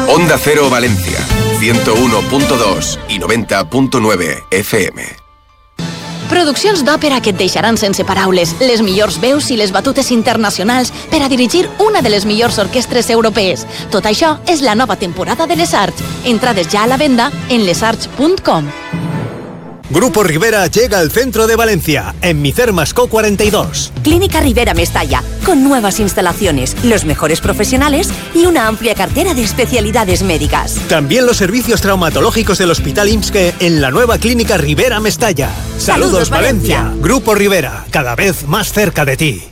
Onda Cero Valencia, 101.2 i 90.9 FM. Produccions d'òpera que et deixaran sense paraules, les millors veus i les batutes internacionals per a dirigir una de les millors orquestres europees. Tot això és la nova temporada de Les Arts. Entrades ja a la venda en lesarts.com. Grupo Rivera llega al centro de Valencia, en Micer Mascó 42. Clínica Rivera Mestalla, con nuevas instalaciones, los mejores profesionales y una amplia cartera de especialidades médicas. También los servicios traumatológicos del Hospital IMSSque en la nueva Clínica Rivera Mestalla. ¡Saludos, Valencia! Grupo Rivera, cada vez más cerca de ti.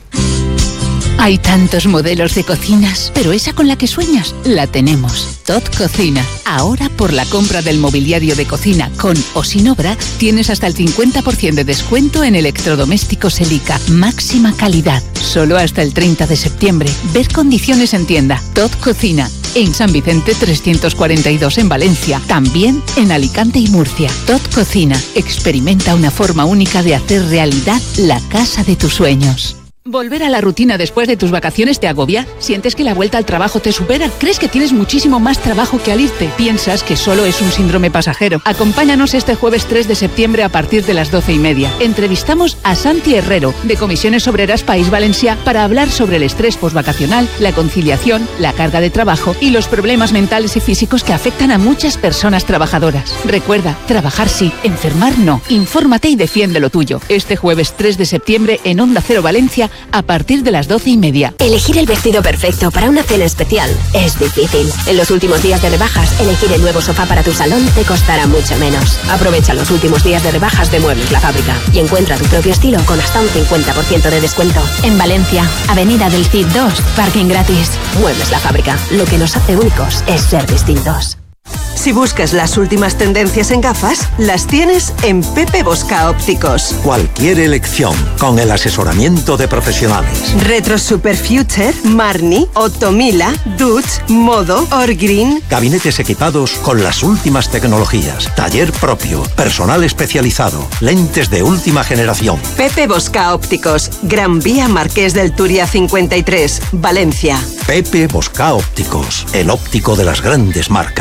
Hay tantos modelos de cocinas, pero esa con la que sueñas, la tenemos. Tot Cocina. Ahora, por la compra del mobiliario de cocina con o sin obra, tienes hasta el 50% de descuento en electrodomésticos Elica. Máxima calidad. Solo hasta el 30 de septiembre. Ver condiciones en tienda. Tot Cocina. En San Vicente 342 en Valencia. También en Alicante y Murcia. Tot Cocina. Experimenta una forma única de hacer realidad la casa de tus sueños. ¿Volver a la rutina después de tus vacaciones te agobia? ¿Sientes que la vuelta al trabajo te supera? ¿Crees que tienes muchísimo más trabajo que al irte? ¿Piensas que solo es un síndrome pasajero? Acompáñanos este jueves 3 de septiembre a partir de las 12:30. Entrevistamos a Santi Herrero, de Comisiones Obreras País Valencià, para hablar sobre el estrés postvacacional, la conciliación, la carga de trabajo y los problemas mentales y físicos que afectan a muchas personas trabajadoras. Recuerda, trabajar sí, enfermar no. Infórmate y defiende lo tuyo. Este jueves 3 de septiembre en Onda Cero Valencia, a partir de las 12:30. Elegir el vestido perfecto para una cena especial es difícil. En los últimos días de rebajas, elegir el nuevo sofá para tu salón te costará mucho menos. Aprovecha los últimos días de rebajas de Muebles La Fábrica y encuentra tu propio estilo con hasta un 50% de descuento. En Valencia, Avenida del Cid 2, parking gratis. Muebles La Fábrica. Lo que nos hace únicos es ser distintos. Si buscas las últimas tendencias en gafas, las tienes en Pepe Bosca Ópticos. Cualquier elección, con el asesoramiento de profesionales. Retro Super Future, Marni, Otomila, Dutch, Modo, Orgreen. Gabinetes equipados con las últimas tecnologías. Taller propio, personal especializado, lentes de última generación. Pepe Bosca Ópticos, Gran Vía Marqués del Turia 53, Valencia. Pepe Bosca Ópticos, el óptico de las grandes marcas.